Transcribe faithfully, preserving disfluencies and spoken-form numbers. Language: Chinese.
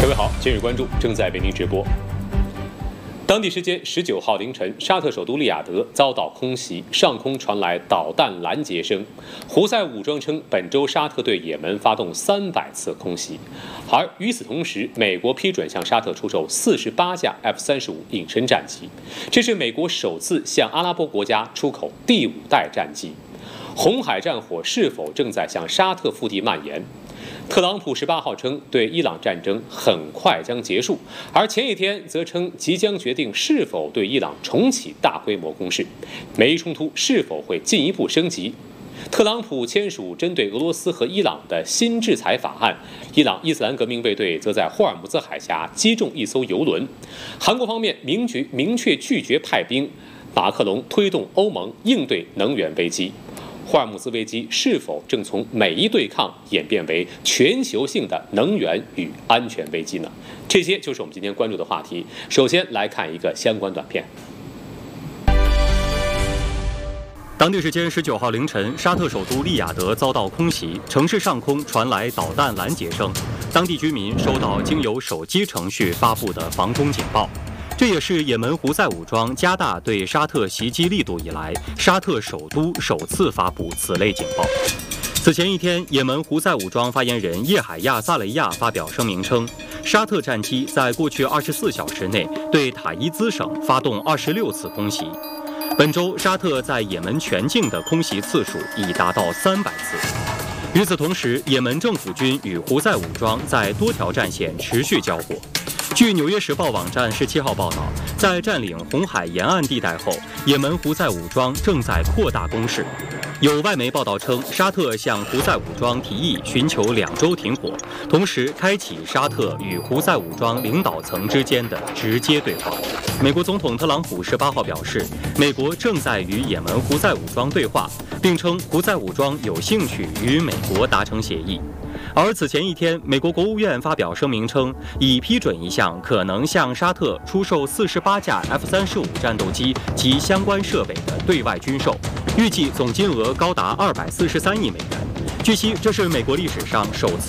各位好，今日关注正在为您直播。当地时间十九号凌晨，沙特首都利雅得遭到空袭，上空传来导弹拦截声。胡塞武装称，本周沙特对也门发动三百次空袭。而与此同时，美国批准向沙特出售四十八架 F 三十五隐身战机，这是美国首次向阿拉伯国家出口第五代战机。红海战火是否正在向沙特腹地蔓延？特朗普十八号称，对伊朗战争很快将结束，而前一天则称即将决定是否对伊朗重启大规模攻势，美伊冲突是否会进一步升级。特朗普签署针对俄罗斯和伊朗的新制裁法案，伊朗伊斯兰革命卫队则在霍尔木兹海峡击中一艘油轮。韩国方面明确明确拒绝派兵，马克龙推动欧盟应对能源危机。霍尔木兹危机是否正从美伊对抗演变为全球性的能源与安全危机呢？这些就是我们今天关注的话题。首先来看一个相关短片。 当地时间十九号凌晨，沙特首都利雅得遭到空袭，城市上空传来导弹拦截声，当地居民收到经由手机程序发布的防空警报。这也是也门胡塞武装加大对沙特袭击力度以来，沙特首都首次发布此类警报。此前一天，也门胡塞武装发言人叶海亚·萨雷亚发表声明称，沙特战机在过去二十四小时内对塔伊兹省发动二十六次空袭。本周，沙特在也门全境的空袭次数已达到三百次。与此同时，也门政府军与胡塞武装在多条战线持续交火。据《纽约时报》网站十七号报道，在占领红海沿岸地带后，也门胡塞武装正在扩大攻势。有外媒报道称，沙特向胡塞武装提议寻求两周停火，同时开启沙特与胡塞武装领导层之间的直接对话。美国总统特朗普十八号表示，美国正在与也门胡塞武装对话，并称胡塞武装有兴趣与美国达成协议。而此前一天，美国国务院发表声明称，已批准一项可能向沙特出售四十八架 F 三十五战斗机及相关设备的对外军售，预计总金额高达二百四十三亿美元。据悉，这是美国历史上首次